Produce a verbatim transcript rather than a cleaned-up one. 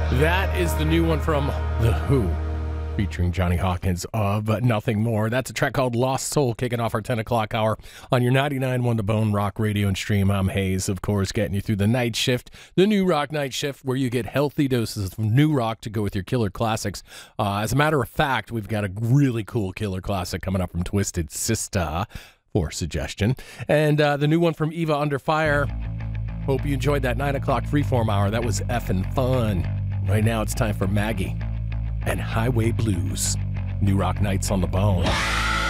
That is the new one from The Who, featuring Johnny Hawkins of Nothing More. That's a track called Lost Soul, kicking off our ten o'clock hour on your ninety-nine point one The Bone Rock Radio and Stream. I'm Hayes, of course, getting you through the night shift, the New Rock Night Shift, where you get healthy doses of new rock to go with your killer classics. Uh, as a matter of fact, we've got a really cool killer classic coming up from Twisted Sister for suggestion. And uh, the new one from Eva Under Fire. Hope you enjoyed that nine o'clock freeform hour. That was effing fun. Right now it's time for Maggie and Highway Blues. New Rock Nights on the Bone.